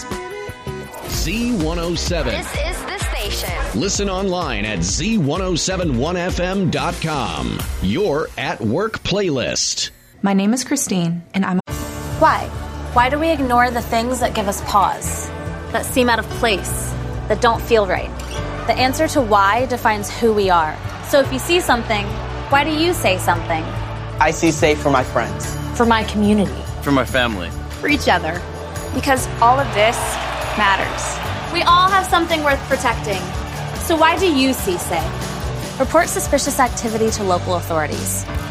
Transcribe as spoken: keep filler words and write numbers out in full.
Z one oh seven. This is the station. Listen online at z ten seventy-one f m dot com. Your at work playlist. My name is Christine, and I'm. Why? Why do we ignore the things that give us pause, that seem out of place, that don't feel right? The answer to why defines who we are. So if you see something, why do you say something? I see safe for my friends. For my community. For my family. For each other. Because all of this matters. We all have something worth protecting. So why do you see say? Report suspicious activity to local authorities.